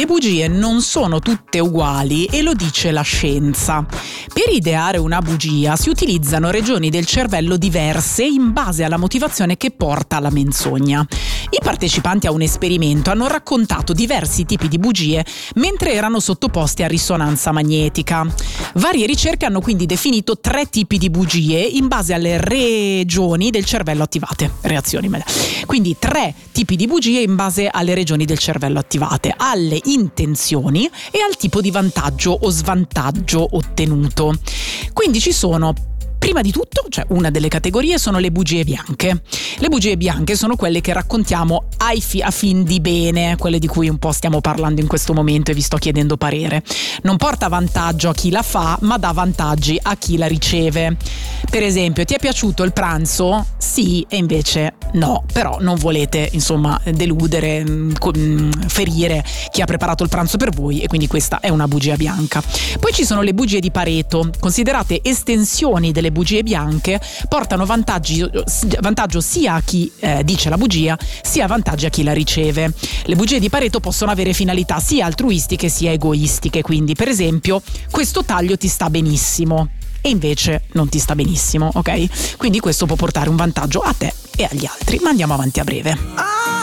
Le bugie non sono tutte uguali e lo dice la scienza. Per ideare una bugia si utilizzano regioni del cervello diverse in base alla motivazione che porta alla menzogna. I partecipanti a un esperimento hanno raccontato diversi tipi di bugie mentre erano sottoposti a risonanza magnetica. Varie ricerche hanno quindi definito 3 tipi di bugie in base alle regioni del cervello attivate. Quindi 3 tipi di bugie in base alle regioni del cervello attivate, alle intenzioni e al tipo di vantaggio o svantaggio ottenuto. Quindi ci sono, prima di tutto, cioè una delle categorie sono le bugie bianche. Le bugie bianche sono quelle che raccontiamo a fin di bene, quelle di cui un po' stiamo parlando in questo momento e vi sto chiedendo parere. Non porta vantaggio a chi la fa, ma dà vantaggi a chi la riceve. Per esempio, ti è piaciuto il pranzo? Sì, e invece no, però non volete, insomma, deludere, ferire chi ha preparato il pranzo per voi, e quindi questa è una bugia bianca. Poi ci sono le bugie di Pareto, considerate estensioni delle bugie bianche, portano vantaggio sia a chi dice la bugia, sia vantaggi a chi la riceve. Le bugie di Pareto possono avere finalità sia altruistiche sia egoistiche, quindi per esempio questo taglio ti sta benissimo e invece non ti sta benissimo, ok? Quindi questo può portare un vantaggio a te e agli altri, ma andiamo avanti a breve.